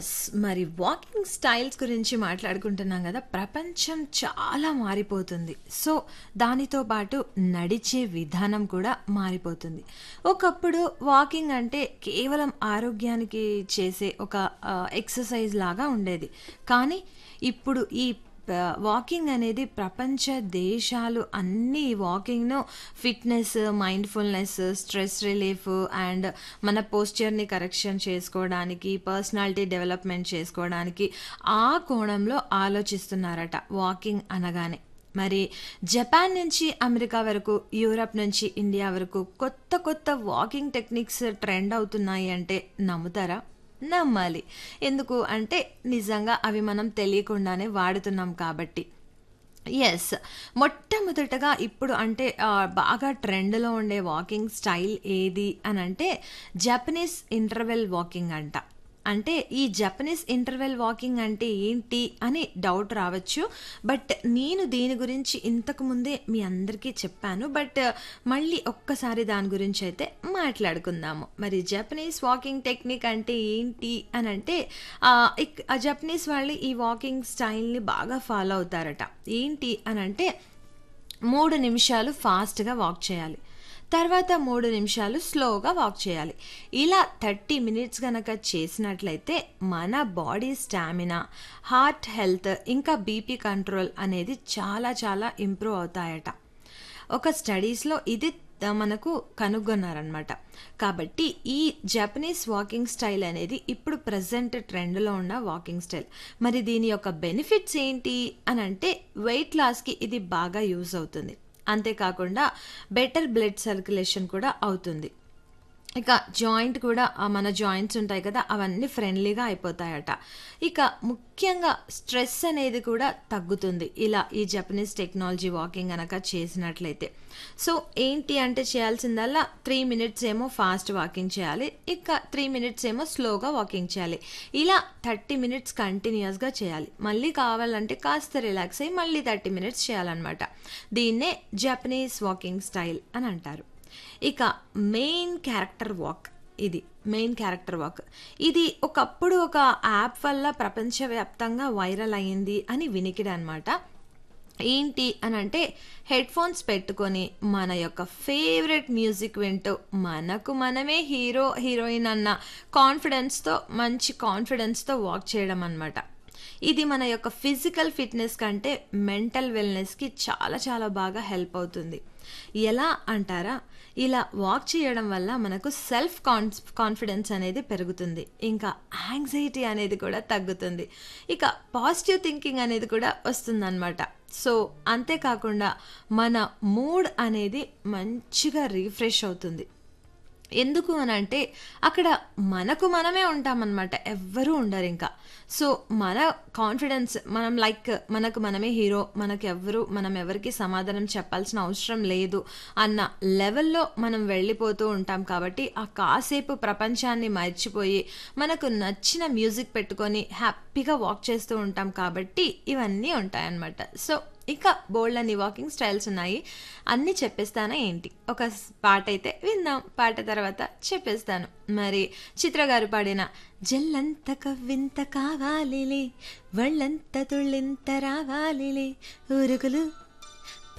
Yes. మరి walking styles గురించి మాట్లాడుకుంటున్నాం గదా! ప్రపంచం చాలా మారిపోతుంది. సో, దానితో పాటు నడిచే విధానం కూడా మారిపోతుంది. ఒకప్పుడు వాకింగ్ అంటే కేవలం ఆరోగ్యానికి చేసే ఒక ఎక్సర్‌సైజ్ లాగా ఉండేది. కానీ ఇప్పుడు ఈ వాకింగ్ అనేది ప్రపంచ దేశాలు అన్నీ ఈ వాకింగ్‌ను fitness, mindfulness, stress relief and మన పోస్చర్‌ని కరెక్షన్ చేసుకోవడానికి, పర్సనాలిటీ డెవలప్‌మెంట్ చేసుకోవడానికి ఆ కోణంలో ఆలోచిస్తున్నారట వాకింగ్ అనగానే. మరి జపాన్ నుంచి అమెరికా వరకు, యూరప్ నుంచి ఇండియా వరకు కొత్త కొత్త వాకింగ్ టెక్నిక్స్ ట్రెండ్ అవుతున్నాయి అంటే నమ్ముతారా? నమ్మాలి. ఎందుకు అంటే నిజంగా అవి మనం తెలియకుండానే వాడుతున్నాం కాబట్టి. యెస్. మొట్టమొదటగా ఇప్పుడు అంటే బాగా ట్రెండ్‌లో ఉండే వాకింగ్ స్టైల్ ఏది అనంటే జపనీస్ ఇంటర్వెల్ వాకింగ్ అంట. అంటే ఈ జపనీస్ ఇంటర్వెల్ వాకింగ్ అంటే ఏంటి అని డౌట్ రావచ్చు. బట్ నేను దీని గురించి ఇంతకు ముందే మీ అందరికీ చెప్పాను. బట్ మళ్ళీ ఒక్కసారి దాని గురించి అయితే మాట్లాడుకుందాము. మరి జపనీస్ వాకింగ్ టెక్నిక్ అంటే ఏంటి అనంటే ఆ జపనీస్ వాళ్ళు ఈ వాకింగ్ స్టైల్‌ని బాగా ఫాలో అవుతారట. ఏంటి అనంటే 3 నిమిషాలు ఫాస్ట్‌గా వాక్ చేయాలి. తర్వాత 3 నిమిషాలు స్లోగా వాక్ చేయాలి. ఇలా 30 మినిట్స్ గనక చేసినట్లయితే మన బాడీ స్టామినా, హార్ట్ హెల్త్, ఇంకా బీపీ కంట్రోల్ అనేది చాలా చాలా ఇంప్రూవ్ అవుతాయట. ఒక స్టడీస్‌లో ఇది మనకు కనుగొన్నారనమాట. కాబట్టి ఈ జపనీస్ వాకింగ్ స్టైల్ అనేది ఇప్పుడు ప్రెజెంట్ ట్రెండ్‌లో ఉన్న వాకింగ్ స్టైల్. మరి దీని యొక్క బెనిఫిట్స్ ఏంటి అనంటే వెయిట్ లాస్‌కి ఇది బాగా యూజ్ అవుతుంది. అంతేకాకుండా బెటర్ బ్లడ్ సర్క్యులేషన్ కూడా అవుతుంది. ఇక జాయింట్ కూడా మన జాయింట్స్ ఉంటాయి కదా! అవన్నీ ఫ్రెండ్లీగా అయిపోతాయట. ఇక ముఖ్యంగా స్ట్రెస్ అనేది కూడా తగ్గుతుంది. ఇలా ఈ జపనీస్ టెక్నాలజీ వాకింగ్ గనక చేసినట్లయితే. సో, ఏంటి అంటే చేయాల్సిందల్లా 3 మినిట్స్ ఏమో ఫాస్ట్ వాకింగ్ చేయాలి. ఇక 3 మినిట్స్ ఏమో స్లోగా వాకింగ్ చేయాలి. ఇలా 30 మినిట్స్ కంటిన్యూయస్‌గా చేయాలి. మళ్ళీ కావాలంటే కాస్త రిలాక్స్ అయ్యి మళ్ళీ 30 మినిట్స్ చేయాలనమాట. దీన్నే జపనీస్ వాకింగ్ స్టైల్ అని అంటారు. ఇక main character walk main character walk. ఇది ఒకప్పుడు ఒక యాప్ వల్ల ప్రపంచవ్యాప్తంగా వైరల్ అయింది అని వినికిడనమాట. ఏంటి అనంటే హెడ్‌ఫోన్స్ పెట్టుకొని మన యొక్క ఫేవరెట్ మ్యూజిక్ వింటూ మనకు మనమే హీరో, హీరోయిన్ అన్న మంచి కాన్ఫిడెన్స్‌తో వాక్ చేయడం అనమాట. ఇది మన యొక్క ఫిజికల్ ఫిట్‌నెస్ కంటే మెంటల్ వెల్‌నెస్‌కి చాలా చాలా బాగా హెల్ప్ అవుతుంది. ఎలా అంటారా? ఇలా వాక్ చేయడం వల్ల మనకు సెల్ఫ్ కాన్ఫిడెన్స్ అనేది పెరుగుతుంది. ఇంకా యాంగ్జైటీ అనేది కూడా తగ్గుతుంది. ఇక పాజిటివ్ థింకింగ్ అనేది కూడా వస్తుందనమాట. సో, అంతేకాకుండా మన మూడ్ అనేది మంచిగా రిఫ్రెష్ అవుతుంది. ఎందుకు అనంటే అక్కడ మనకు మనమే ఉంటామనమాట. ఎవ్వరూ ఉండరింకా. సో, మన కాన్ఫిడెన్స్ మనకు మనమే హీరో, మనం ఎవరికీ సమాధానం చెప్పాల్సిన అవసరం లేదు అన్న లెవెల్‌లో మనం వెళ్ళిపోతూ ఉంటాం కాబట్టి, ఆ కాసేపు ప్రపంచాన్ని మర్చిపోయి మనకు నచ్చిన మ్యూజిక్ పెట్టుకొని హ్యాపీగా వాక్ చేస్తూ ఉంటాం కాబట్టి ఇవన్నీ ఉంటాయన్నమాట. సో, ఇక బోలెడన్ని వాకింగ్ స్టైల్స్ ఉన్నాయి. అన్నీ చెప్పేస్తానా ఏంటి? ఒక పాటైతే విందాం. పాట తర్వాత చెప్పేస్తాను. మరి చిత్ర గారు పాడిన జల్లంత కవ్వింత కావాలిలే, వళ్ళంత తుళ్ళింత రావాలిలే, ఉరుకులు